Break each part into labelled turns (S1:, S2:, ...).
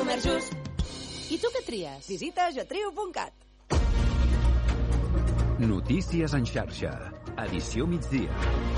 S1: comerç just.
S2: I tu què tries?
S1: Visita jotriu.cat.
S3: Notícies en xarxa. Edició migdia.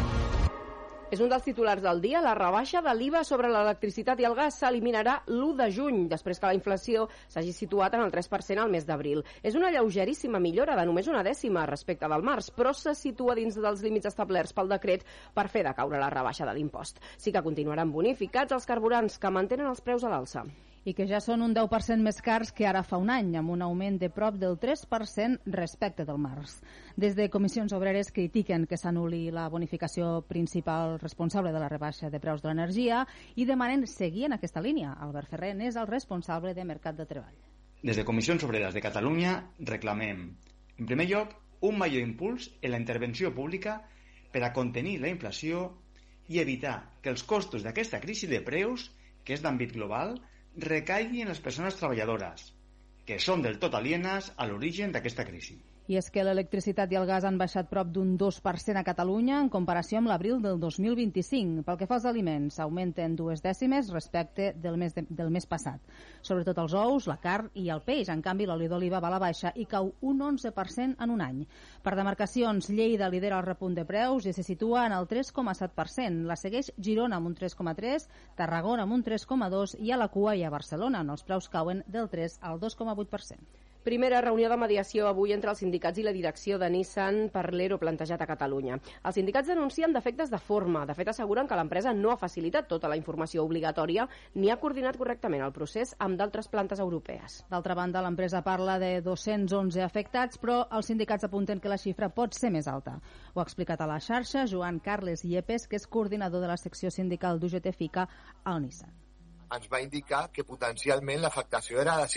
S4: És un dels titulars del dia. La rebaixa de l'IVA sobre l'electricitat i el gas s'eliminarà l'1 de juny, després que la inflació s'hagi situat en el 3% al mes d'abril. És una lleugeríssima millora de només una dècima respecte del març, però se situa dins dels límits establerts pel decret per fer decaure la rebaixa de l'impost. Sí que continuaran bonificats els carburants, que mantenen els preus a l'alça.
S5: I que ja són un 10% més cars que ara fa un any, amb un augment de prop del 3% respecte del març. Des de Comissions Obreres critiquen que s'anul·li la bonificació principal responsable de la rebaixa de preus de l'energia i demanen seguir en aquesta línia. Albert Ferrer és el responsable de Mercat de Treball.
S6: Des de Comissions Obreres de Catalunya reclamem, en primer lloc, un major impuls en la intervenció pública per a contenir la inflació i evitar que els costos d'aquesta crisi de preus, que és d'àmbit global, recaigui en les persones treballadores, que són del tot alienes a l'origen d'aquesta crisi.
S5: I és que l'electricitat i el gas han baixat prop d'un 2% a Catalunya en comparació amb l'abril del 2025. Pel que fa als aliments, augmenten 2 dècimes respecte del mes passat. Sobretot els ous, la carn i el peix. En canvi, l'oli d'oliva va a la baixa i cau un 11% en un any. Per demarcacions, Lleida lidera el repunt de preus i se situa en el 3,7%. La segueix Girona amb un 3,3%, Tarragona amb un 3,2% i a la cua i a Barcelona, on els preus cauen del 3 al 2,8%.
S4: Primera reunió de mediació avui entre els sindicats i la direcció de Nissan per l'ERO plantejat a Catalunya. Els sindicats denuncien defectes de forma. De fet, asseguren que l'empresa no ha facilitat tota la informació obligatòria ni ha coordinat correctament el procés amb d'altres plantes europees.
S5: D'altra banda, l'empresa parla de 211 afectats, però els sindicats apunten que la xifra pot ser més alta. Ho ha explicat a la xarxa Joan Carles Yepes, que és coordinador de la secció sindical d'UGT-FICA al Nissan.
S7: Ens va indicar que potencialment l'afectació era de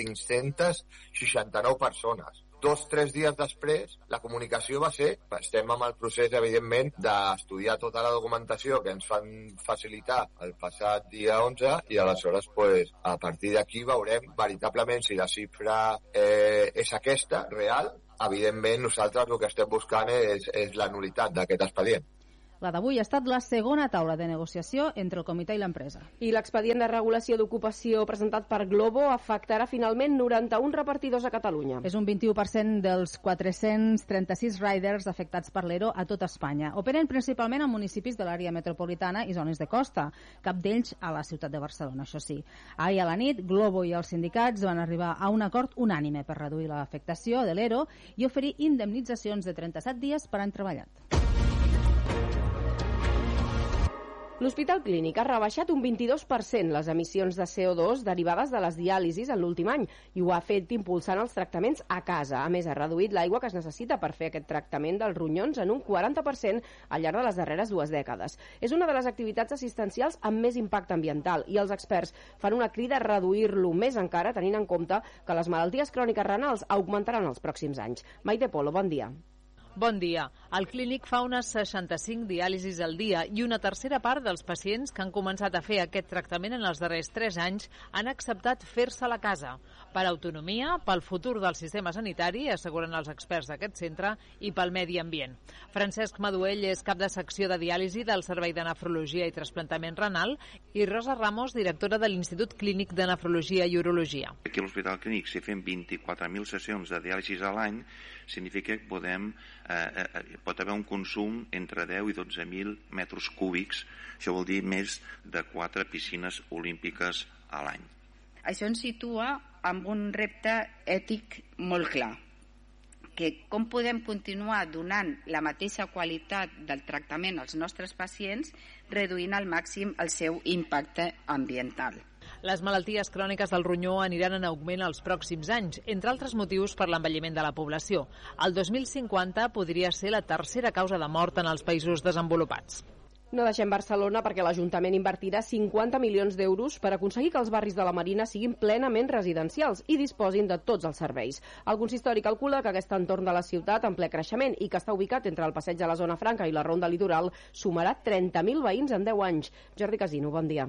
S7: 569 persones. 2-3 dies després, la comunicació va ser, estem amb el procés, evidentment, d'estudiar tota la documentació que ens fan facilitar el passat dia 11 i aleshores, a partir d'aquí veurem veritablement si la xifra és aquesta, real. Evidentment, nosaltres el que estem buscant és la nul·litat d'aquest expedient.
S5: La d'avui ha estat la segona taula de negociació entre el comitè i l'empresa.
S4: I l'expedient de regulació d'ocupació presentat per Glovo afectarà finalment 91 repartidors a Catalunya.
S5: És un 21% dels 436 riders afectats per l'ERO a tot Espanya. Operen principalment en municipis de l'àrea metropolitana i zones de costa, cap d'ells a la ciutat de Barcelona, això sí. Ahir a la nit, Glovo i els sindicats van arribar a un acord unànime per reduir l'afectació de l'ERO i oferir indemnitzacions de 37 dies per any treballat.
S4: L'Hospital Clínic ha rebaixat un 22% les emissions de CO2 derivades de les diàlisis en l'últim any i ho ha fet impulsant els tractaments a casa. A més, ha reduït l'aigua que es necessita per fer aquest tractament dels ronyons en un 40% al llarg de les darreres 2 dècades. És una de les activitats assistencials amb més impacte ambiental i els experts fan una crida a reduir-lo més encara, tenint en compte que les malalties cròniques renals augmentaran els pròxims anys. Maite Polo, bon dia.
S8: Bon dia. El Clínic fa unes 65 diàlisis al dia i una tercera part dels pacients que han començat a fer aquest tractament en els darrers 3 anys han acceptat fer-se a la casa. Per autonomia, pel futur del sistema sanitari, asseguren els experts d'aquest centre, i pel medi ambient. Francesc Maduell és cap de secció de diàlisi del Servei de Nefrologia i Trasplantament Renal i Rosa Ramos, directora de l'Institut Clínic de Nefrologia i Urologia.
S9: Aquí a l'Hospital Clínic, si fem 24.000 sessions de diàlisis a l'any, significa que pot haver un consum entre 10 i 12.000 metres cúbics, això vol dir més de 4 piscines olímpiques a l'any.
S10: Això ens situa amb un repte ètic molt clar, que com podem continuar donant la mateixa qualitat del tractament als nostres pacients reduint al màxim el seu impacte ambiental.
S8: Les malalties cròniques del ronyó aniran en augment els pròxims anys, entre altres motius per l'envelliment de la població. El 2050 podria ser la tercera causa de mort en els països desenvolupats.
S4: No deixem Barcelona perquè l'Ajuntament invertirà 50 milions d'euros per aconseguir que els barris de la Marina siguin plenament residencials i disposin de tots els serveis. El consistori calcula que aquest entorn de la ciutat en ple creixement i que està ubicat entre el passeig de la Zona Franca i la Ronda Litoral sumarà 30.000 veïns en 10 anys. Jordi Casino, bon dia.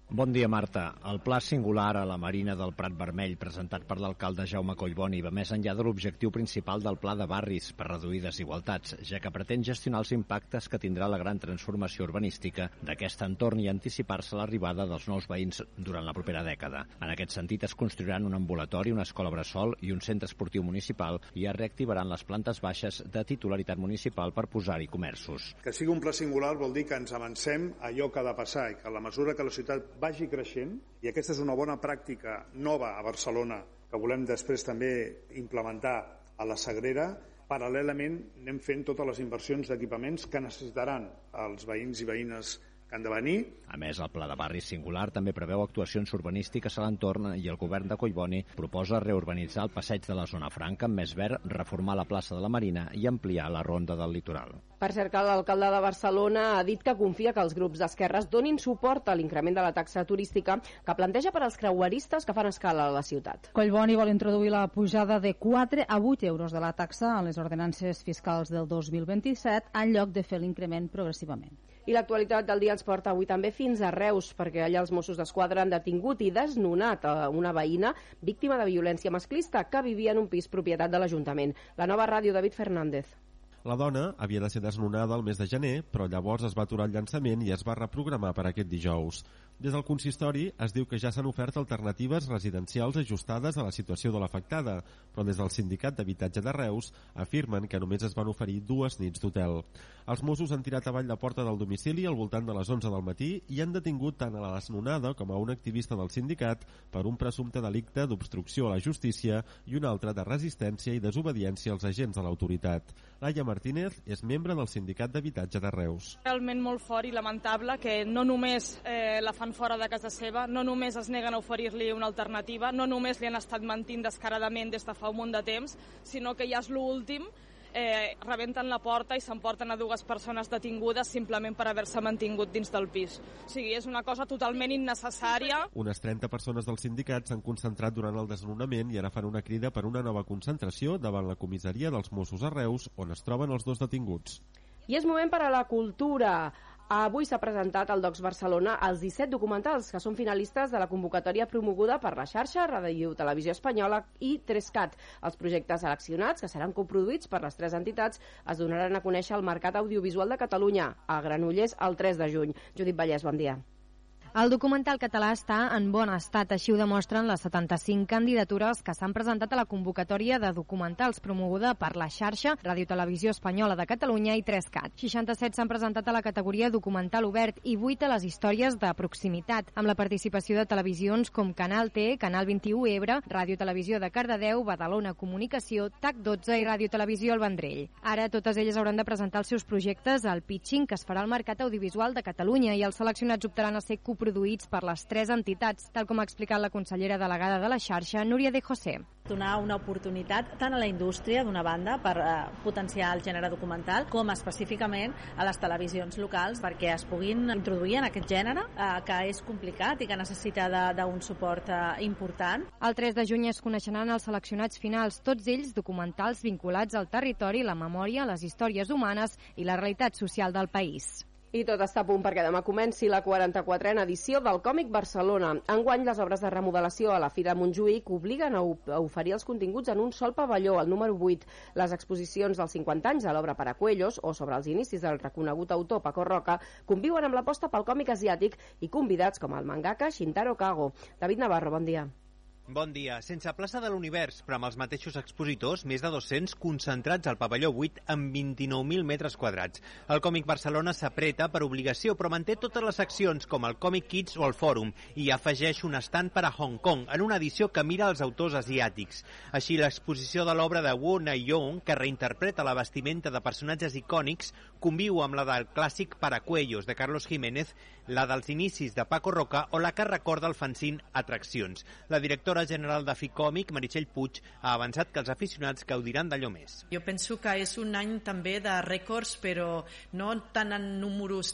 S1: Bon dia, Marta. El pla singular a la Marina del Prat Vermell presentat per l'alcalde Jaume Collboni va més enllà de l'objectiu principal del pla de barris per reduir desigualtats, ja que pretén gestionar els impactes que tindrà la gran transformació urbanística d'aquest entorn i anticipar-se a l'arribada dels nous veïns durant la propera dècada. En aquest sentit, es construiran un ambulatori, una escola bressol i un centre esportiu municipal i es reactivaran les plantes baixes de titularitat municipal per posar-hi comerços.
S11: Que sigui un pla singular vol dir que ens avancem a allò que ha de passar i que a la mesura que la ciutat vagi creixent, i aquesta és una bona pràctica nova a Barcelona que volem després també implementar a la Sagrera, paral·lelament anem fent totes les inversions d'equipaments que necessitaran els veïns i veïnes que han de venir.
S1: A més, el pla de barris singular també preveu actuacions urbanístiques a l'entorn i el govern de Collboni proposa reurbanitzar el passeig de la Zona Franca amb més verd, reformar la plaça de la Marina i ampliar la ronda del litoral.
S4: Per cert, que l'alcalde de Barcelona ha dit que confia que els grups d'esquerres donin suport a l'increment de la taxa turística que planteja per als creueristes que fan escala a la ciutat.
S5: Collboni vol introduir la pujada de 4 a 8 euros de la taxa a les ordenances fiscals del 2027 en lloc de fer l'increment progressivament.
S4: I l'actualitat del dia ens porta avui també fins a Reus, perquè allà els Mossos d'Esquadra han detingut i desnonat a una veïna víctima de violència masclista que vivia en un pis propietat de l'Ajuntament. La Nova Ràdio, David Fernández.
S12: La dona havia de ser desnonada el mes de gener, però llavors es va aturar el llançament i es va reprogramar per aquest dijous. Des del consistori es diu que ja s'han ofert alternatives residencials ajustades a la situació de l'afectada, però des del Sindicat d'Habitatge de Reus afirmen que només es van oferir 2 nits d'hotel. Els Mossos han tirat avall la porta del domicili al voltant de les 11 del matí i han detingut tant a la desnonada com a un activista del sindicat per un presumpte delicte d'obstrucció a la justícia i un altre de resistència i desobediència als agents de l'autoritat. Laia Martínez és membre del Sindicat d'Habitatge de Reus.
S13: Realment molt fort i lamentable que no només la fan fora de casa seva, no només es neguen a oferir-li una alternativa, no només li han estat mentint descaradament des de fa un munt de temps, sinó que ja és l'últim, rebenten la porta i s'emporten a 2 persones detingudes simplement per haver-se mantingut dins del pis. O sigui, és una cosa totalment innecessària.
S12: Unes 30 persones del sindicat s'han concentrat durant el desnonament i ara fan una crida per una nova concentració davant la comissaria dels Mossos a Reus, on es troben els 2 detinguts.
S4: I és moment per a la cultura. Avui s'ha presentat al Docs Barcelona els 17 documentals que són finalistes de la convocatòria promoguda per la xarxa Ràdio Televisió Espanyola i 3CAT. Els projectes seleccionats, que seran coproduïts per les 3 entitats, es donaran a conèixer al Mercat Audiovisual de Catalunya, a Granollers, el 3 de juny. Judit Vallès, bon dia.
S14: El documental català està en bon estat, així ho demostren les 75 candidatures que s'han presentat a la convocatòria de documentals promoguda per la xarxa Ràdio Televisió Espanyola de Catalunya i 3CAT. 67 s'han presentat a la categoria documental obert i 8 a les històries de proximitat, amb la participació de televisions com Canal T, Canal 21 Ebre, Ràdio Televisió de Cardedeu, Badalona Comunicació, TAC 12 i Ràdio Televisió El Vendrell. Ara totes elles hauran de presentar els seus projectes al pitching que es farà al Mercat Audiovisual de Catalunya i els seleccionats optaran a ser coproduïts per les 3 entitats, tal com ha explicat la consellera delegada de la xarxa, Núria de José.
S15: Donar una oportunitat tant a la indústria, d'una banda, per potenciar el gènere documental, com específicament a les televisions locals perquè es puguin introduir en aquest gènere, que és complicat i que necessita d'un suport important.
S14: El 3 de juny es coneixeran els seleccionats finals, tots ells documentals vinculats al territori, la memòria, les històries humanes i la realitat social del país.
S4: I tot està a punt perquè demà comenci la 44a edició del Còmic Barcelona. Enguany, les obres de remodelació a la Fira Montjuïc obliguen a oferir els continguts en un sol pavelló, el número 8. Les exposicions dels 50 anys de l'obra Paracuellos o sobre els inicis del reconegut autor Paco Roca conviuen amb l'aposta pel còmic asiàtic i convidats com el mangaka Shintaro Kago. David Navarro, bon dia.
S16: Bon dia. Sense plaça de l'univers, però amb els mateixos expositors, més de 200 concentrats al pavelló 8 amb 29.000 metres quadrats. El Còmic Barcelona s'apreta per obligació, però manté totes les seccions, com el Còmic Kids o el Fòrum, i afegeix un estand per a Hong Kong, en una edició que mira els autors asiàtics. Així, l'exposició de l'obra de Wu Nai-yong, que reinterpreta la vestimenta de personatges icònics, conviu amb la del clàssic Paracuellos, de Carlos Jiménez, la dels inicis de Paco Roca o la que recorda el fanzine Atraccions. La directora general de Ficòmic, Meritxell Puig, ha avançat que els aficionats gaudiran d'allò més.
S17: Jo penso que és un any també de rècords, però no tant en números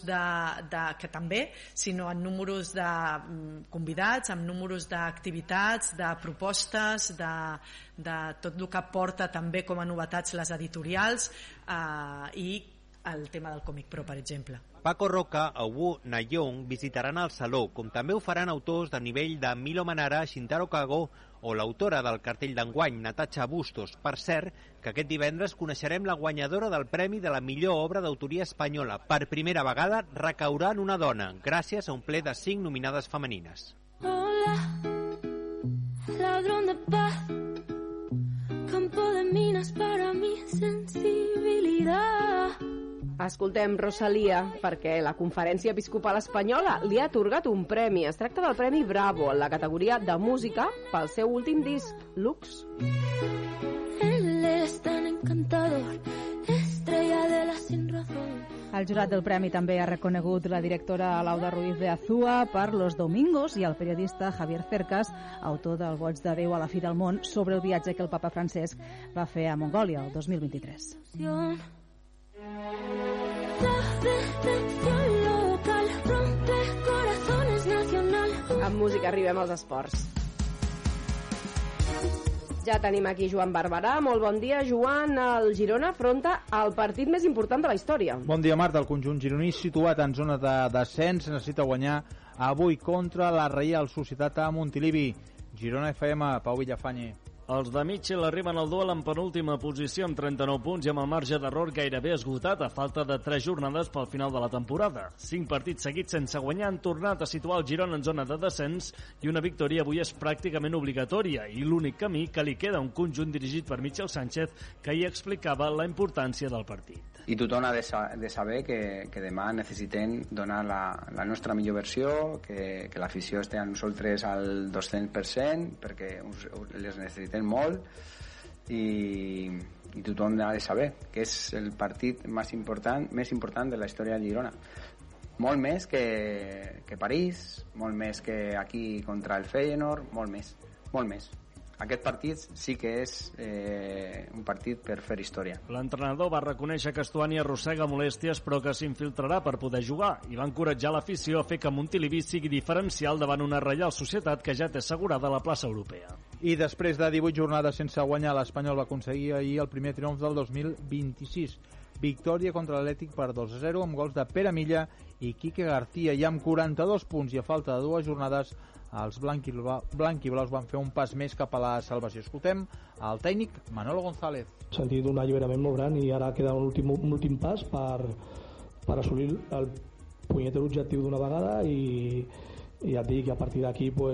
S17: que també, sinó en números de convidats, en números d'activitats, de propostes, de tot el que porta també com a novetats les editorials i el tema del Còmic Pro, per exemple.
S16: Paco Roca o Wu Nayong visitaran el Saló, com també ho faran autors de nivell de Milo Manara, Shintaro Kago o l'autora del cartell d'enguany, Natasha Bustos. Per cert, que aquest divendres coneixerem la guanyadora del Premi de la millor obra d'autoria espanyola. Per primera vegada recaurà en una dona, gràcies a un ple de 5 nominades femenines.
S18: Hola, ladrón de paz, campo de minas para mi sensibilidad.
S4: Escoltem Rosalia, perquè la Conferència Episcopal Espanyola li ha atorgat un premi. Es tracta del Premi Bravo, en la categoria de música, pel seu últim disc, Lux.
S18: Él es tan encantador, estrella de la sin razón.
S5: El jurat del premi també ha reconegut la directora Lauda Ruiz de Azúa per Los Domingos i el periodista Javier Cercas, autor del Goig de Déu a la fi del món, sobre el viatge que el papa Francesc va fer a Mongòlia el 2023.
S4: Amb música arribem als esports. Ja tenim aquí Joan Barberà. Molt bon dia, Joan. El Girona afronta el partit més important de la història.
S19: Bon dia, Marta. El conjunt gironí, situat en zona de descens, necessita guanyar avui contra la Reial Societat a Montilivi. Girona FM, Pau Villafañe.
S20: Els de Mitchell arriben al duel en penúltima posició amb 39 punts i amb el marge d'error gairebé esgotat a falta de 3 jornades pel final de la temporada. 5 partits seguits sense guanyar han tornat a situar el Girona en zona de descens i una victòria avui és pràcticament obligatòria i l'únic camí que li queda a un conjunt dirigit per Michel Sánchez que hi explicava la importància del partit.
S21: I tothom ha de saber que demà necessitem donar la nostra millor versió, que l'afició estigui amb nosaltres al 200% perquè les necessitem molt i tothom ha de saber que és el partit més important de la història de Girona, molt més que París, molt més que aquí contra el Feyenoord, molt més. Aquest partit sí que és un partit per fer història.
S20: L'entrenador va reconèixer que Estuani arrossega molèsties però que s'infiltrarà per poder jugar i va encoratjar l'afició a fer que Montilivi sigui diferencial davant una Reial Societat que ja té assegurada la plaça europea.
S19: I després de 18 jornades sense guanyar, l'Espanyol va aconseguir ahir el primer triomf del 2026. Victòria contra l'Atlètic per 2-0 amb gols de Pere Milla i Quique García, i amb 42 punts i a falta de 2 jornades els blanquiblaus van fer un pas més cap a la salvació. Escoltem el tècnic Manolo González.
S22: S'ha sentit un alliberament molt gran i ara queda un últim pas per assolir el punyetero objectiu d'una vegada i ja et dic que a partir d'aquí